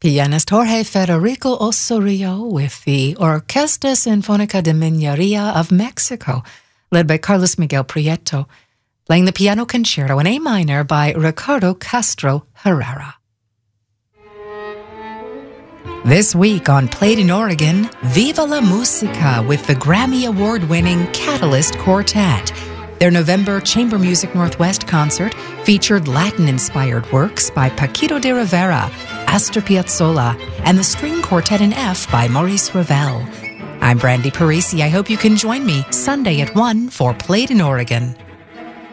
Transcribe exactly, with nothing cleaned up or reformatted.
Pianist Jorge Federico Osorio with the Orquesta Sinfónica de Minería of Mexico, led by Carlos Miguel Prieto, playing the piano concerto in A minor by Ricardo Castro Herrera. This week on Played in Oregon, Viva la Musica with the Grammy Award-winning Catalyst Quartet. Their November Chamber Music Northwest concert featured Latin-inspired works by Paquito de Rivera, Astor Piazzolla, and the String Quartet in F by Maurice Ravel. I'm Brandy Parisi. I hope you can join me Sunday at one for Played in Oregon.